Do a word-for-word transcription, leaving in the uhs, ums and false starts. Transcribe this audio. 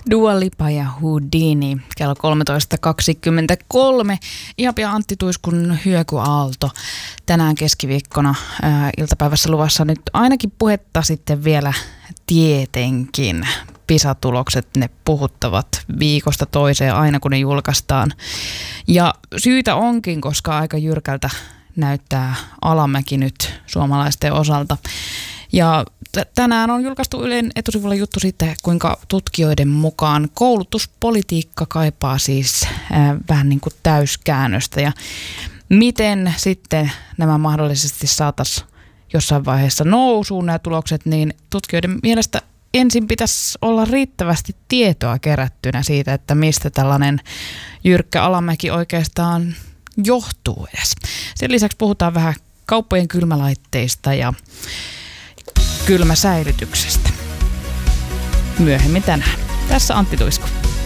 Dua Lipa ja Houdini, kello kolmetoista kaksikymmentäkolme. Ihan pian Antti Tuiskun Hyökyaalto. Tänään keskiviikkona ää, iltapäivässä luvassa nyt ainakin puhetta sitten vielä tietenkin. PISA-tulokset, ne puhuttavat viikosta toiseen aina kun ne julkaistaan. Ja syytä onkin, koska aika jyrkältä näyttää alamäki nyt suomalaisten osalta. Ja t- tänään on julkaistu Ylen etusivulla juttu siitä, kuinka tutkijoiden mukaan koulutuspolitiikka kaipaa siis äh, vähän niin kuin täyskäännöstä. Ja miten sitten nämä mahdollisesti saataisiin jossain vaiheessa nousuun nämä tulokset, niin tutkijoiden mielestä ensin pitäisi olla riittävästi tietoa kerättynä siitä, että mistä tällainen jyrkkä alamäki oikeastaan johtuu edes. Sen lisäksi puhutaan vähän kauppojen kylmälaitteista ja kylmäsäilytyksestä myöhemmin tänään. Tässä Antti Tuisku.